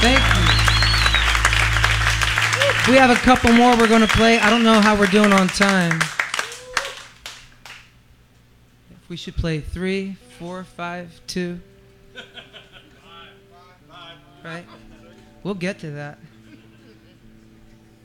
Thank you. We have a couple more we're going to play. I don't know how we're doing on time. If we should play 3, 4, 5, 2. Right? We'll get to that.